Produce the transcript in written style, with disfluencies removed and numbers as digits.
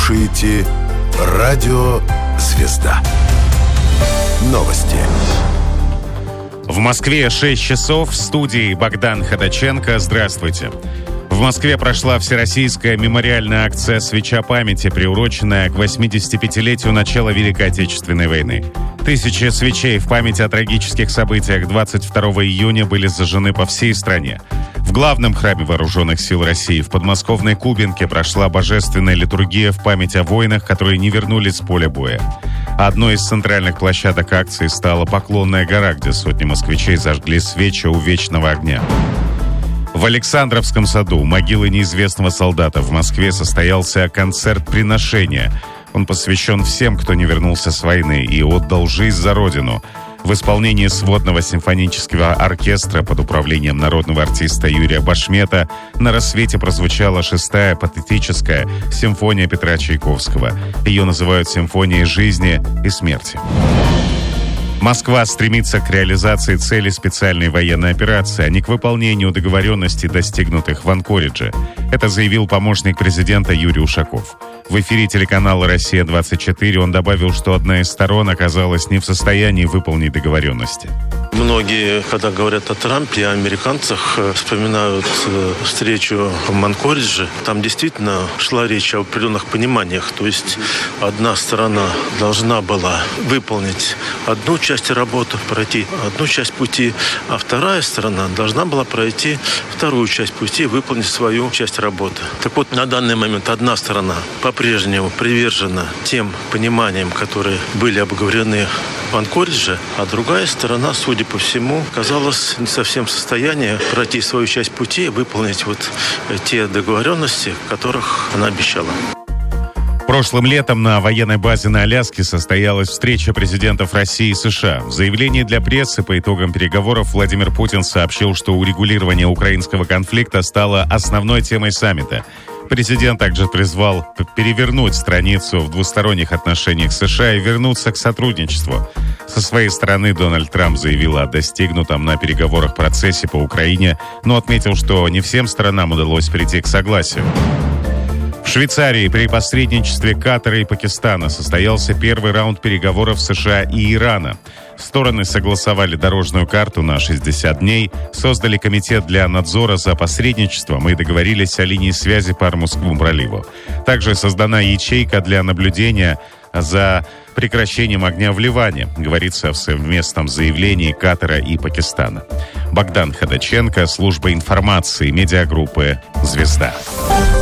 слушаете Радио Звезда. Новости. В Москве 6 часов. В студии Богдан Ходаченко. Здравствуйте. В Москве прошла всероссийская мемориальная акция «Свеча памяти», приуроченная к 85-летию начала Великой Отечественной войны. Тысячи свечей в память о трагических событиях 22 июня были зажжены по всей стране. В главном храме Вооруженных сил России в подмосковной Кубинке прошла божественная литургия в память о воинах, которые не вернулись с поля боя. Одной из центральных площадок акции стала Поклонная гора, где сотни москвичей зажгли свечи у вечного огня. В Александровском саду у могилы неизвестного солдата в Москве состоялся концерт приношения. Он посвящен всем, кто не вернулся с войны и отдал жизнь за Родину. В исполнении сводного симфонического оркестра под управлением народного артиста Юрия Башмета на рассвете прозвучала 6-я патетическая симфония Петра Чайковского. Ее называют симфонией жизни и смерти. Москва стремится к реализации цели специальной военной операции, а не к выполнению договоренностей, достигнутых в Анкоридже. Это заявил помощник президента Юрий Ушаков. В эфире телеканала «Россия-24» он добавил, что одна из сторон оказалась не в состоянии выполнить договоренности. Многие, когда говорят о Трампе и о американцах, вспоминают встречу в Анкоридже. Там действительно шла речь о определенных пониманиях. То есть одна сторона должна была выполнить одну часть работы, пройти одну часть пути, а вторая сторона должна была пройти вторую часть пути, выполнить свою часть работы. Так вот, на данный момент одна сторона по-прежнему привержена тем пониманиям, которые были обговорены в Анкоридже, а другая сторона, судя по всему, оказалась не совсем в состоянии пройти свою часть пути и выполнить вот те договоренности, которых она обещала. Прошлым летом на военной базе на Аляске состоялась встреча президентов России и США. В заявлении для прессы по итогам переговоров Владимир Путин сообщил, что урегулирование украинского конфликта стало основной темой саммита. Президент также призвал перевернуть страницу в двусторонних отношениях с США и вернуться к сотрудничеству. Со своей стороны Дональд Трамп заявил о достигнутом на переговорах процессе по Украине, но отметил, что не всем сторонам удалось прийти к согласию. В Швейцарии при посредничестве Катара и Пакистана состоялся первый раунд переговоров США и Ирана. Стороны согласовали дорожную карту на 60 дней, создали комитет для надзора за посредничеством и договорились о линии связи по Ормузскому проливу. Также создана ячейка для наблюдения за прекращением огня в Ливане, говорится в совместном заявлении Катара и Пакистана. Богдан Ходаченко, служба информации медиагруппы «Звезда».